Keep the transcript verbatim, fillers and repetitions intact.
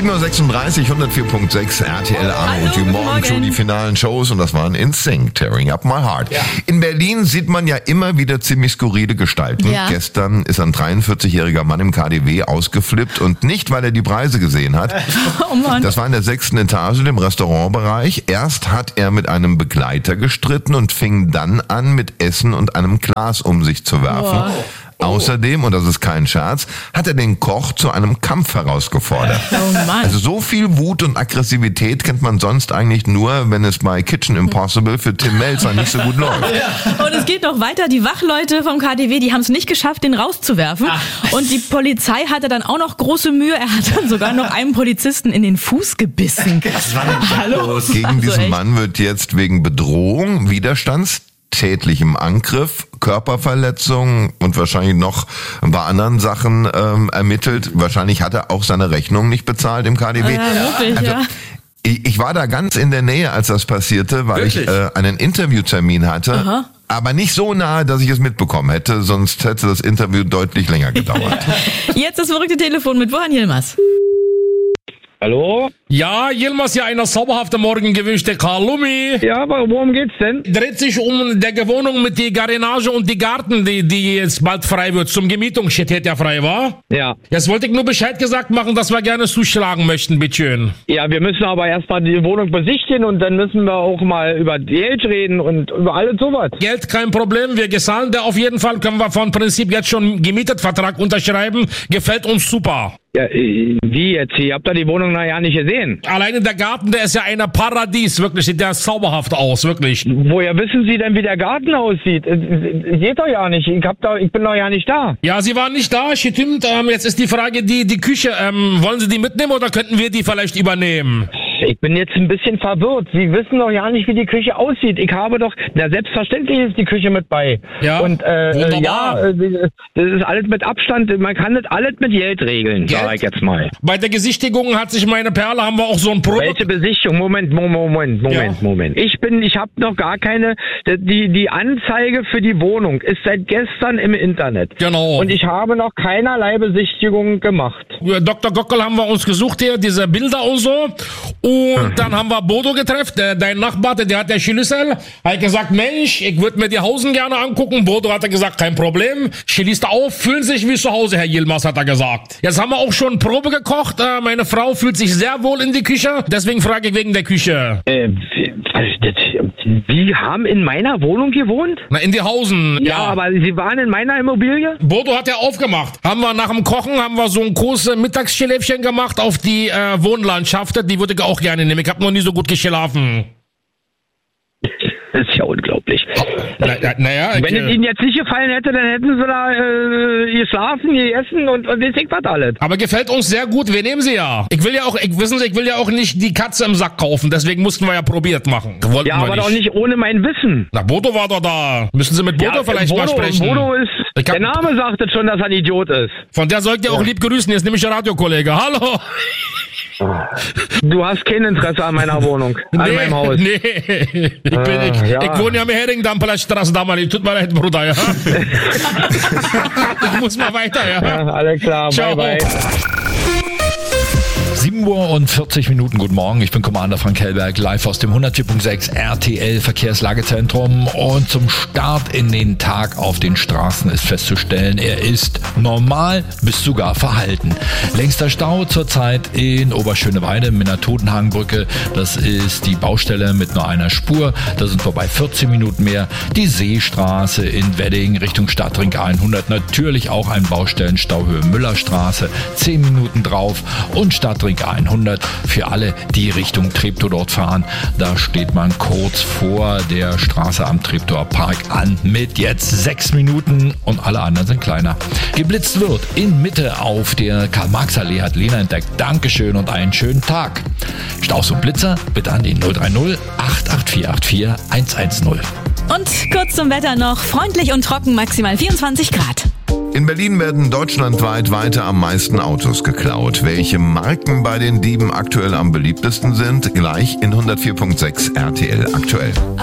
sieben Uhr sechsunddreißig, hundertvier Komma sechs R T L Arno und die Morgenshow, die finalen Shows und das waren In Sync, Tearing Up My Heart. Ja. In Berlin sieht man ja immer wieder ziemlich skurrile Gestalten. Ja. Gestern ist ein dreiundvierzigjähriger Mann im K D W ausgeflippt und nicht, weil er die Preise gesehen hat. Oh Mann. Das war in der sechsten Etage, dem Restaurantbereich. Erst hat er mit einem Begleiter gestritten und fing dann an, mit Essen und einem Glas um sich zu werfen. Oh. Oh. Außerdem, und das ist kein Scherz, hat er den Koch zu einem Kampf herausgefordert. Oh Mann. Also so viel Wut und Aggressivität kennt man sonst eigentlich nur, wenn es bei Kitchen Impossible für Tim Melzer nicht so gut läuft. Und es geht noch weiter. Die Wachleute vom K D W, die haben es nicht geschafft, den rauszuwerfen. Ach. Und die Polizei hatte dann auch noch große Mühe. Er hat dann sogar noch einem Polizisten in den Fuß gebissen. Das war Hallo. Gegen also diesen echt? Mann wird jetzt wegen Bedrohung, Widerstands tätlichem Angriff, Körperverletzung und wahrscheinlich noch ein paar anderen Sachen ähm, ermittelt. Wahrscheinlich hat er auch seine Rechnung nicht bezahlt im K D W. Ja, wirklich, also, ja. ich, ich war da ganz in der Nähe, als das passierte, weil wirklich? ich äh, einen Interviewtermin hatte. Aha. Aber nicht so nahe, dass ich es mitbekommen hätte, sonst hätte das Interview deutlich länger gedauert. Jetzt das verrückte Telefon mit Wohan Yilmaz. Hallo? Ja, Yilmaz, ja, eine zauberhafte Morgen gewünscht, der Kalumi. Ja, aber worum geht's denn? Dreht sich um die Wohnung mit der Garage und die Garten, die, die jetzt bald frei wird. Zum Gemietung steht ja frei, wa? Ja. Jetzt wollte ich nur Bescheid gesagt machen, dass wir gerne zuschlagen möchten, bitteschön. Ja, wir müssen aber erstmal die Wohnung besichtigen und dann müssen wir auch mal über Geld reden und über alles sowas. Geld, kein Problem, wir gezahlen da auf jeden Fall, können wir von Prinzip jetzt schon gemietet Vertrag unterschreiben. Gefällt uns super. Ja, wie jetzt? Ihr habt da die Wohnung noch ja nicht gesehen. Alleine der Garten, der ist ja ein Paradies, wirklich. Sieht der zauberhaft aus, wirklich. Woher wissen Sie denn, wie der Garten aussieht? Geht doch ja nicht. Ich hab da, ich bin doch ja nicht da. Ja, Sie waren nicht da, stimmt. Ähm, jetzt ist die Frage, die, die Küche, ähm, wollen Sie die mitnehmen oder könnten wir die vielleicht übernehmen? Ich bin jetzt ein bisschen verwirrt. Sie wissen doch ja nicht, wie die Küche aussieht. Ich habe doch, na selbstverständlich ist die Küche mit bei. Ja, und äh, ja, das ist alles mit Abstand. Man kann das alles mit Geld regeln, sag ich jetzt mal. Bei der Gesichtigung hat sich meine Perle, haben wir auch so ein Produkt. Welche Besichtigung? Moment, Moment, Moment, Moment, ja. Moment. Ich bin, ich habe noch gar keine, die, die Anzeige für die Wohnung ist seit gestern im Internet. Genau. Und ich habe noch keinerlei Besichtigung gemacht. Ja, Doktor Gockel haben wir uns gesucht hier, diese Bilder und so. Und dann haben wir Bodo getroffen, der, dein Nachbar, der hat der Schlüssel. Hat gesagt, Mensch, ich würde mir die Hausen gerne angucken. Bodo hat er gesagt, kein Problem. Schließt auf, fühlen sich wie zu Hause, Herr Yilmaz, hat er gesagt. Jetzt haben wir auch schon Probe gekocht. Äh, meine Frau fühlt sich sehr wohl in die Küche. Deswegen frage ich wegen der Küche. Äh, Sie haben in meiner Wohnung gewohnt? Na, in die Hausen, ja. Ja, aber Sie waren in meiner Immobilie? Bodo hat ja aufgemacht. Haben wir nach dem Kochen, haben wir so ein großes Mittagsschläfchen gemacht auf die äh, Wohnlandschaft. Die würde ich auch gerne nehmen. Ich habe noch nie so gut geschlafen. Das ist ja unglaublich. Naja, na, na wenn es Ihnen jetzt nicht gefallen hätte, dann hätten Sie da äh, geschlafen, gegessen und, und weiß ich was alles. Aber gefällt uns sehr gut, wir nehmen sie ja. Ich will ja auch, ich, wissen Sie, ich will ja auch nicht die Katze im Sack kaufen, deswegen mussten wir ja probiert machen. Wollten ja, aber nicht. doch nicht ohne mein Wissen. Na, Bodo war doch da. Müssen Sie mit Bodo ja, vielleicht Bodo, mal sprechen. Bodo ist, hab, der Name sagt es schon, dass er ein Idiot ist. Von der sollt ihr ja auch lieb grüßen, jetzt nämlich der Radiokollege. Hallo! Du hast kein Interesse an meiner Wohnung, an nee, meinem Haus. Nee, ich, bin, äh, ich, ja. ich wohne ja am Herdingdamm-Straße damals. Tut mir leid, Bruder, ja. Ich muss mal weiter, ja. Ja, alles klar, ciao. Bye, bye. sieben Uhr und vierzig Minuten, guten Morgen, ich bin Commander Frank Hellberg, live aus dem hundertvier Komma sechs R T L Verkehrslagezentrum und zum Start in den Tag auf den Straßen ist festzustellen, er ist normal bis sogar verhalten. Längster Stau zurzeit in Oberschöneweide, Minna-Totenhagen-Brücke, das ist die Baustelle mit nur einer Spur, da sind wir bei vierzehn Minuten mehr. Die Seestraße in Wedding Richtung Stadtring hundert, natürlich auch ein Baustellenstau Höhe Müllerstraße, zehn Minuten drauf und Stadtring hundert für alle, die Richtung Treptow dort fahren. Da steht man kurz vor der Straße am Treptower Park an mit jetzt sechs Minuten und alle anderen sind kleiner. Geblitzt wird in Mitte auf der Karl-Marx-Allee, hat Lena entdeckt. Dankeschön und einen schönen Tag. Staus und Blitzer bitte an die null drei null acht acht vier acht vier eins eins null. Und kurz zum Wetter noch. Freundlich und trocken, maximal vierundzwanzig Grad. In Berlin werden deutschlandweit weiter am meisten Autos geklaut. Welche Marken bei den Dieben aktuell am beliebtesten sind, gleich in hundertvier Komma sechs R T L aktuell.